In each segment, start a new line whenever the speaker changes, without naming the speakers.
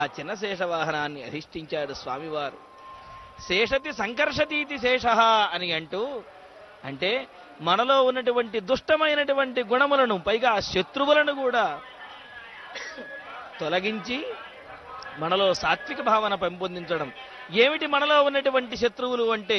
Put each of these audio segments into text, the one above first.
ఆ చిన్న శేషవాహనాన్ని అధిష్ఠించాడు స్వామివారు. శేషతి సంకర్షతీతి శేష అని అంటూ, అంటే మనలో ఉన్నటువంటి దుష్టమైనటువంటి గుణములను, పైగా శత్రువులను కూడా తొలగించి మనలో సాత్విక భావన పెంపొందించడం. ఏమిటి మనలో ఉన్నటువంటి శత్రువులు అంటే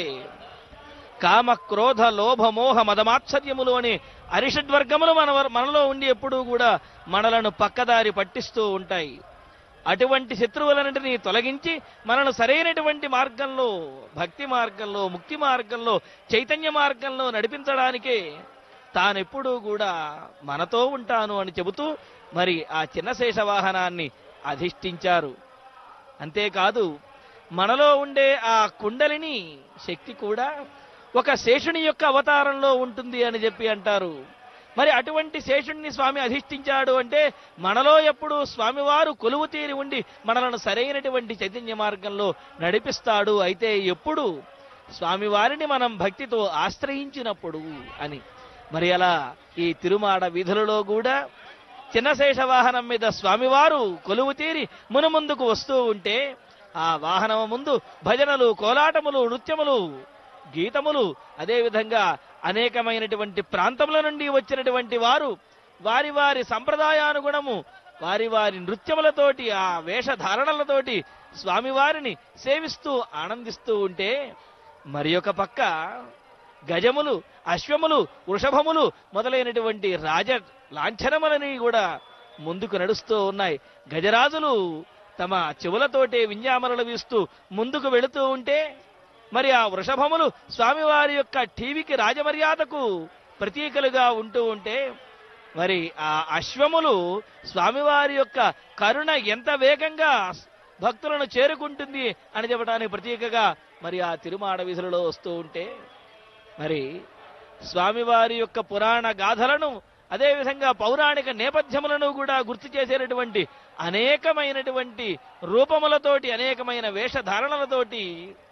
కామ, క్రోధ, లోభ, మోహ, మదమాత్సర్యములు అనే అరిషడ్వర్గములు మనలో ఉండి ఎప్పుడూ కూడా మనలను పక్కదారి పట్టిస్తూ ఉంటాయి. అటువంటి శత్రువులన్నింటినీ తొలగించి మనను సరైనటువంటి మార్గంలో, భక్తి మార్గంలో, ముక్తి మార్గంలో, చైతన్య మార్గంలో నడిపించడానికే తానెప్పుడూ కూడా మనతో ఉంటాను అని చెబుతూ మరి ఆ చిన్న శేషవాహనాన్ని అధిష్ఠించారు. అంతేకాదు మనలో ఉండే ఆ కుండలిని శక్తి కూడా ఒక శేషుని యొక్క అవతారంలో ఉంటుంది అని చెప్పి అంటారు. మరి అటువంటి శేషుణ్ణి స్వామి అధిష్ఠించాడు అంటే మనలో ఎప్పుడు స్వామివారు కొలువు తీరి ఉండి మనలను సరైనటువంటి చైతన్య మార్గంలో నడిపిస్తాడు. అయితే ఎప్పుడు స్వామివారిని మనం భక్తితో ఆశ్రయించినప్పుడు అని. మరి అలా ఈ తిరుమాడ వీధులలో కూడా చిన్నశేష వాహనం మీద స్వామివారు కొలువు తీరి మునుముందుకు వస్తూ ఉంటే ఆ వాహనం ముందు భజనలు, కోలాటములు, నృత్యములు, గీతములు, అదేవిధంగా అనేకమైనటువంటి ప్రాంతముల నుండి వచ్చినటువంటి వారు వారి వారి సంప్రదాయానుగుణము వారి వారి నృత్యములతోటి, ఆ వేషధారణలతోటి స్వామివారిని సేవిస్తూ ఆనందిస్తూ ఉంటే మరి ఒక పక్క గజములు, అశ్వములు, వృషభములు మొదలైనటువంటి రాజ లాంఛనములని కూడా ముందుకు నడుస్తూ ఉన్నాయి. గజరాజులు తమ చెవులతోటే వింజామరలు వీస్తూ ముందుకు వెళుతూ ఉంటే మరి ఆ వృషభములు స్వామివారి యొక్క టీవీకి రాజమర్యాదకు ప్రతీకలుగా ఉంటూ ఉంటే మరి ఆ అశ్వములు స్వామివారి యొక్క కరుణ ఎంత వేగంగా భక్తులను చేరుకుంటుంది అని చెప్పడానికి ప్రతీకగా మరి ఆ తిరుమాడ వీధులలో వస్తూ ఉంటే మరి స్వామివారి యొక్క పురాణ గాథలను, అదేవిధంగా పౌరాణిక నేపథ్యములను కూడా గుర్తు చేసేటటువంటి అనేకమైనటువంటి రూపములతోటి, అనేకమైన వేషధారణలతోటి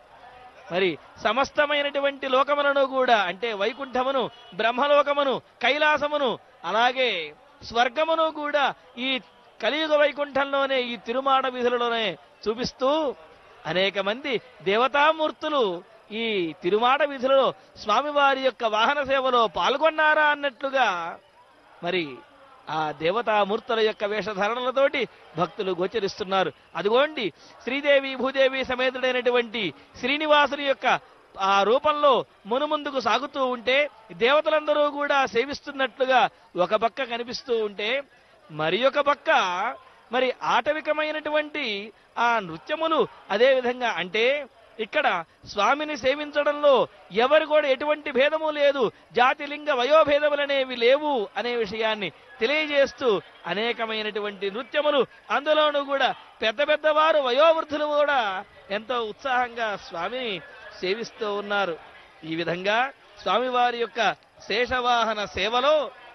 మరి సమస్తమైనటువంటి లోకములను కూడా, అంటే వైకుంఠమును, బ్రహ్మలోకమును, కైలాసమును, అలాగే స్వర్గమును కూడా ఈ కలియుగ వైకుంఠంలోనే, ఈ తిరుమాడ వీధులలోనే చూపిస్తూ అనేక మంది దేవతామూర్తులు ఈ తిరుమాడ వీధులలో స్వామివారి యొక్క వాహన సేవలో పాల్గొన్నారా అన్నట్లుగా మరి ఆ దేవతామూర్తుల యొక్క వేషధారణలతోటి భక్తులు గోచరిస్తున్నారు. అదిగోండి శ్రీదేవి భూదేవి సమేతుడైనటువంటి శ్రీనివాసుని యొక్క ఆ రూపంలో మునుముందుకు సాగుతూ ఉంటే దేవతలందరూ కూడా సేవిస్తున్నట్లుగా ఒక పక్క కనిపిస్తూ ఉంటే మరి ఒక పక్క మరి ఆటవికమైనటువంటి ఆ నృత్యములు, అదేవిధంగా అంటే ఇక్కడ స్వామిని సేవించడంలో ఎవరు కూడా ఎటువంటి భేదము లేదు, జాతి, లింగ, వయోభేదములనేవి లేవు అనే విషయాన్ని తెలియజేస్తూ అనేకమైనటువంటి నృత్యములు, అందులోనూ కూడా పెద్ద పెద్దవారు, వయోవృద్ధులు కూడా ఎంతో ఉత్సాహంగా స్వామిని సేవిస్తూ ఉన్నారు. ఈ విధంగా స్వామివారి యొక్క శేషవాహన సేవలో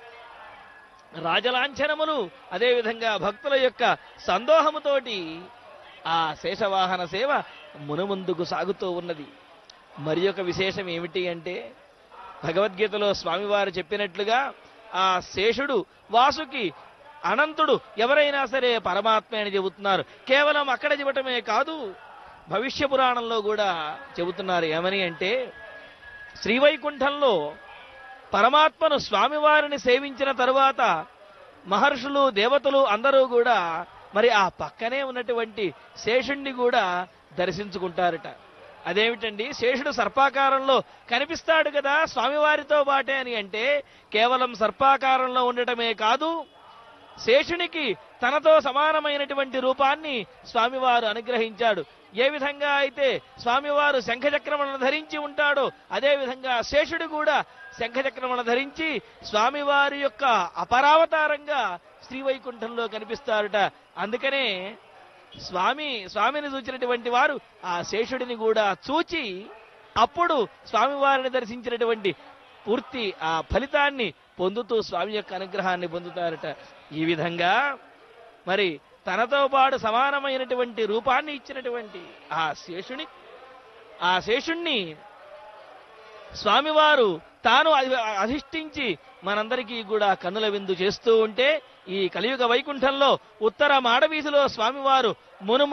రాజలాంఛనములు, అదేవిధంగా భక్తుల యొక్క సందోహముతోటి ఆ శేషవాహన సేవ మునుముందుకు సాగుతూ ఉన్నది. మరి ఒక విశేషం ఏమిటి అంటే భగవద్గీతలో స్వామివారు చెప్పినట్లుగా ఆ శేషుడు, వాసుకి, అనంతుడు ఎవరైనా సరే పరమాత్మ అని చెబుతున్నారు. కేవలం అక్కడ చెప్పటమే కాదు, భవిష్య పురాణంలో కూడా చెబుతున్నారు. ఏమని అంటే శ్రీవైకుంఠంలో పరమాత్మను, స్వామివారిని సేవించిన తరువాత మహర్షులు, దేవతలు అందరూ కూడా మరి ఆ పక్కనే ఉన్నటువంటి శేషుణ్ణి కూడా దర్శించుకుంటారట. అదేమిటండి, శేషుడు సర్పాకారంలో కనిపిస్తాడు కదా స్వామివారితో పాటే అని అంటే కేవలం సర్పాకారంలో ఉండటమే కాదు, శేషునికి తనతో సమానమైనటువంటి రూపాన్ని స్వామివారు అనుగ్రహించాడు. ఏ విధంగా అయితే స్వామివారు శంఖచక్రములను ధరించి ఉంటాడో అదేవిధంగా శేషుడు కూడా శంఖచక్రములను ధరించి స్వామివారి యొక్క అపరావతారంగా శ్రీవైకుంఠంలో కనిపిస్తారట. అందుకనే స్వామిని చూచినటువంటి వారు ఆ శేషుడిని కూడా చూచి అప్పుడు స్వామివారిని దర్శించినటువంటి పూర్తి ఆ ఫలితాన్ని పొందుతూ స్వామి యొక్క అనుగ్రహాన్ని పొందుతారట. ఈ విధంగా మరి తనతో పాటు సమానమైనటువంటి రూపాన్ని ఇచ్చినటువంటి ఆ శేషుణ్ణి స్వామివారు తాను అధిష్ఠించి మనందరికీ కూడా కన్నుల విందు చేస్తూ ఉంటే ఈ కలియుగ వైకుంఠంలో ఉత్తర మాడవీధిలో స్వామివారు మును